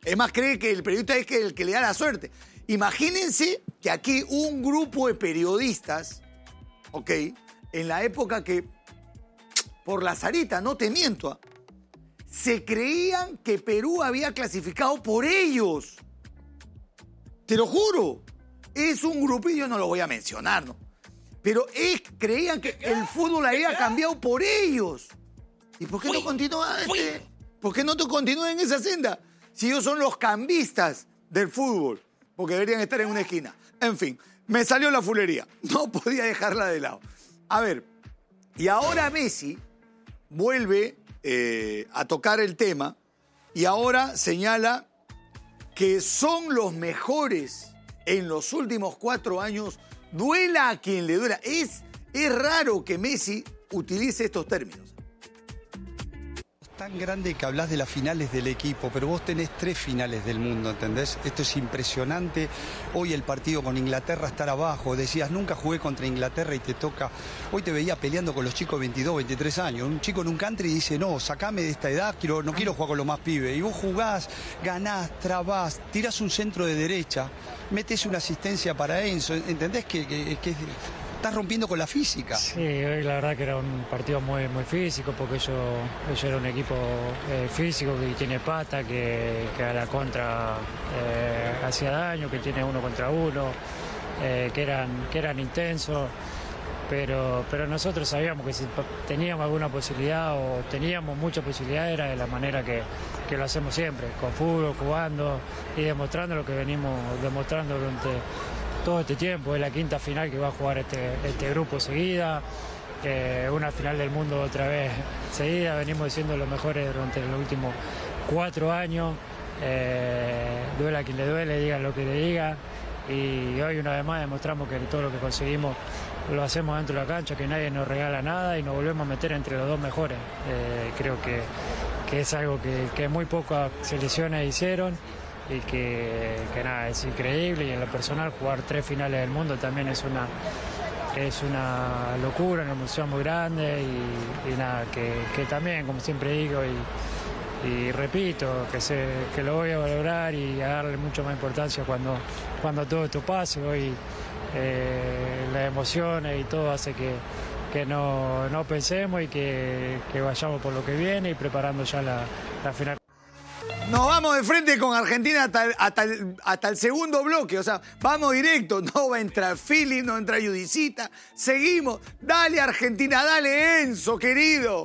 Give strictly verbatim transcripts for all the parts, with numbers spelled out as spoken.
Es más, cree que el periodista es que el que le da la suerte. Imagínense que aquí un grupo de periodistas, ok, en la época que, por la zarita, no te miento, se creían que Perú había clasificado por ellos. Te lo juro. Es un grupillo, no lo voy a mencionar, ¿no? Pero es, creían que el fútbol había cambiado por ellos. ¿Y por qué no continúa este? ¿Por qué no te continúan en esa senda? Si ellos son los cambistas del fútbol, porque deberían estar en una esquina. En fin, me salió la fulería. No podía dejarla de lado. A ver, y ahora Messi vuelve eh, a tocar el tema y ahora señala que son los mejores en los últimos cuatro años, duela a quien le duela. Es, es raro que Messi utilice estos términos. Tan grande que hablas de las finales del equipo, pero vos tenés tres finales del mundo, ¿entendés? Esto es impresionante. Hoy el partido con Inglaterra estar abajo. Decías, nunca jugué contra Inglaterra y te toca. Hoy te veía peleando con los chicos de veintidós, veintitrés años. Un chico en un country dice, no, sacame de esta edad, quiero, no quiero jugar con los más pibes. Y vos jugás, ganás, trabás, tirás un centro de derecha, metes una asistencia para Enzo. ¿Entendés que, que, que estás rompiendo con la física? Sí, hoy la verdad que era un partido muy, muy físico, porque ellos, ellos era un equipo eh, físico que tiene pata, que, que a la contra eh, hacía daño, que tiene uno contra uno, eh, que, eran, que eran intensos, pero, pero nosotros sabíamos que si teníamos alguna posibilidad o teníamos mucha posibilidad era de la manera que, que lo hacemos siempre, con fútbol, jugando y demostrando lo que venimos demostrando durante todo este tiempo. Es la quinta final que va a jugar este, este grupo seguida, eh, una final del mundo otra vez seguida. Venimos siendo los mejores durante los últimos cuatro años. Eh, duela a quien le duele, diga lo que le diga. Y hoy una vez más demostramos que todo lo que conseguimos lo hacemos dentro de la cancha, que nadie nos regala nada y nos volvemos a meter entre los dos mejores. Eh, creo que, que es algo que, que muy pocas selecciones hicieron. Y que, que nada, es increíble, y en lo personal jugar tres finales del mundo también es una, es una locura, una emoción muy grande y, y nada, que, que también, como siempre digo y, y repito, que, se, que lo voy a valorar y a darle mucho más importancia cuando, cuando todo esto pase. Hoy eh, las emociones y todo hace que, que no, no pensemos y que, que vayamos por lo que viene y preparando ya la, la final. Nos vamos de frente con Argentina hasta el, hasta, el, hasta el segundo bloque. O sea, vamos directo. No va a entrar Philly, no va a entrar Judicita. Seguimos. Dale, Argentina, dale, Enzo, querido.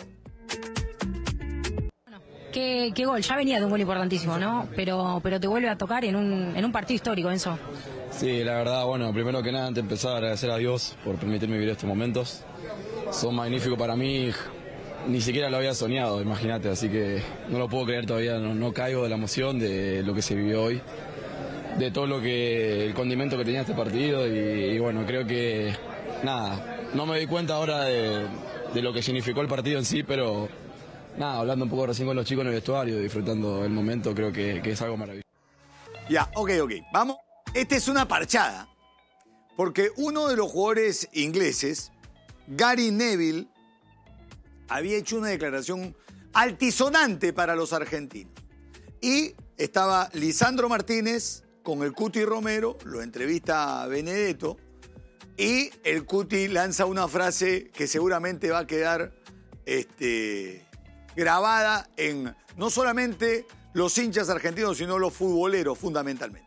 Bueno, qué, qué gol. Ya venía de un gol importantísimo, ¿no? Pero, pero te vuelve a tocar en un, en un partido histórico, Enzo. Sí, la verdad, bueno, primero que nada, antes de empezar, agradecer a Dios por permitirme vivir estos momentos. Son magníficos para mí. Ni siquiera lo había soñado, imagínate, así que no lo puedo creer todavía, no, no caigo de la emoción de lo que se vivió hoy, de todo lo que, el condimento que tenía este partido y, y bueno, creo que, nada, no me di cuenta ahora de, de lo que significó el partido en sí, pero nada, hablando un poco recién con los chicos en el vestuario, disfrutando el momento, creo que, que es algo maravilloso. Ya, ok, ok, vamos, esta es una parchada, porque uno de los jugadores ingleses, Gary Neville, había hecho una declaración altisonante para los argentinos. Y estaba Lisandro Martínez con el Cuti Romero, lo entrevista a Benedetto, y el Cuti lanza una frase que seguramente va a quedar este, grabada en no solamente los hinchas argentinos, sino los futboleros fundamentalmente.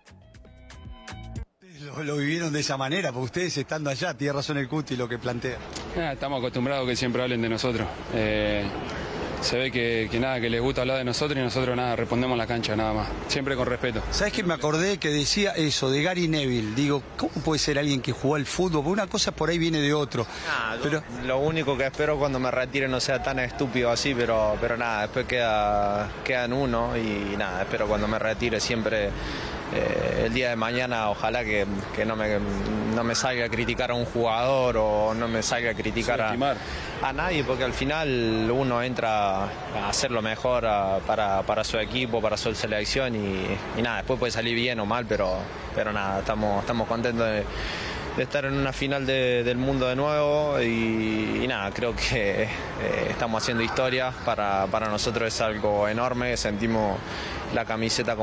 Lo, lo vivieron de esa manera, porque ustedes estando allá, tiene razón el Cuti lo que plantea. Ah, estamos acostumbrados a que siempre hablen de nosotros. Eh, se ve que, que nada, que les gusta hablar de nosotros y nosotros nada, respondemos en la cancha nada más. Siempre con respeto. ¿Sabes qué? Me acordé que decía eso de Gary Neville. Digo, ¿cómo puede ser alguien que jugó al fútbol? Porque una cosa por ahí viene de otro. Nah, pero... Lo único que espero cuando me retire no sea tan estúpido así, pero, pero nada, después queda, queda en uno y nada, espero cuando me retire siempre... Eh, el día de mañana ojalá que, que no, me, no me salga a criticar a un jugador o no me salga a criticar a, a nadie, porque al final uno entra a hacer lo mejor a, para, para su equipo, para su selección y, y nada, después puede salir bien o mal, pero, pero nada, estamos, estamos contentos de, de estar en una final de, del mundo de nuevo y, y nada, creo que eh, estamos haciendo historia, para, para nosotros es algo enorme, sentimos la camiseta como